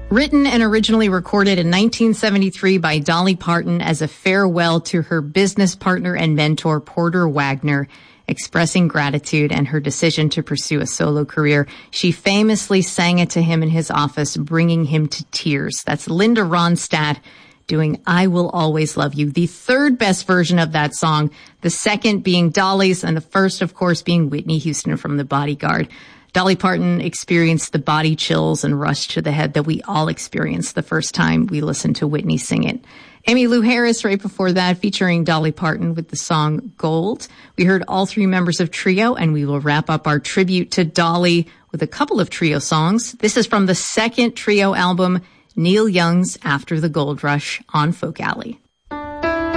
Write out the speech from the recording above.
Written and originally recorded in 1973 by Dolly Parton as a farewell to her business partner and mentor, Porter Wagner, expressing gratitude and her decision to pursue a solo career. She famously sang it to him in his office, bringing him to tears. That's Linda Ronstadt doing I Will Always Love You, the third best version of that song, the second being Dolly's, and the first, of course, being Whitney Houston from The Bodyguard. Dolly Parton experienced the body chills and rush to the head that we all experienced the first time we listened to Whitney sing it. Emmylou Harris right before that, featuring Dolly Parton with the song Gold. We heard all three members of Trio, and we will wrap up our tribute to Dolly with a couple of Trio songs. This is from the second Trio album, Neil Young's After the Gold Rush on Folk Alley.